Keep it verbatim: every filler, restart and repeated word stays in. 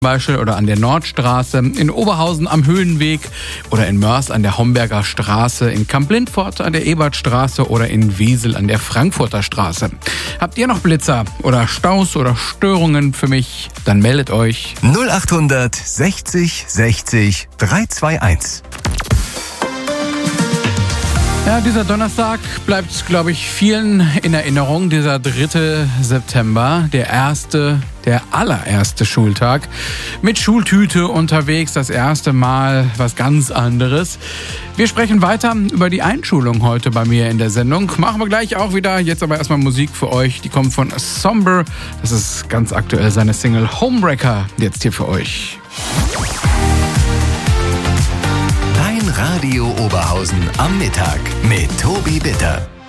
Beispiel oder an der Nordstraße, in Oberhausen am Höhenweg oder in Mörs an der Homberger Straße, in Kamp-Lindfort an der Ebertstraße oder in Wesel an der Frankfurter Straße. Habt ihr noch Blitzer oder Staus oder Störungen für mich? Dann meldet euch. null achthundert sechzig sechzig dreihunderteinundzwanzig. Ja, dieser Donnerstag bleibt, glaube ich, vielen in Erinnerung. Dieser dritte September, der erste, der allererste Schultag. Mit Schultüte unterwegs, das erste Mal was ganz anderes. Wir sprechen weiter über die Einschulung heute bei mir in der Sendung. Machen wir gleich auch wieder. Jetzt aber erstmal Musik für euch. Die kommt von Somber. Das ist ganz aktuell seine Single Homewrecker. Jetzt hier für euch. Radio Oberhausen am Mittag mit Tobi Bitter.